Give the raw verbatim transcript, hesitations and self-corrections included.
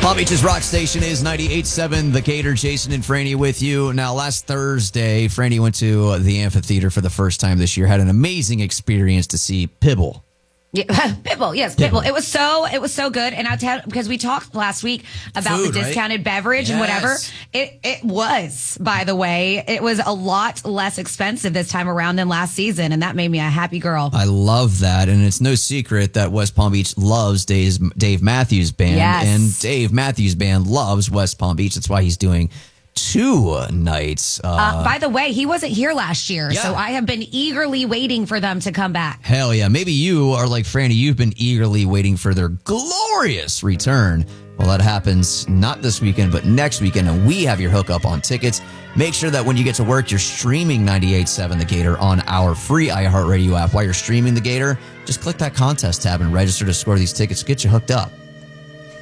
Palm Beach's rock station is ninety-eight point seven. The Gator, Jason and Franny with you. Now, last Thursday, Franny went to the amphitheater for the first time this year. Had an amazing experience to see Pibble. Yeah, Pitbull, yes, Pitbull. Pitbull. It was so it was so good, and I tell because we talked last week about Food, the discounted right? beverage Yes. and whatever. It it was, by the way, it was a lot less expensive this time around than last season, and that made me a happy girl. I love that, and it's no secret that West Palm Beach loves Dave's, Dave Matthews Band, Yes. and Dave Matthews Band loves West Palm Beach. That's why he's doing two nights. Uh, Uh, by the way, he wasn't here last year, Yeah. so I have been eagerly waiting for them to come back. Hell yeah. Maybe you are like Franny. You've been eagerly waiting for their glorious return. Well, that happens not this weekend, but next weekend, and we have your hookup on tickets. Make sure that when you get to work, you're streaming ninety-eight point seven The Gator on our free iHeartRadio app. While you're streaming The Gator, just click that contest tab and register to score these tickets. Get you hooked up.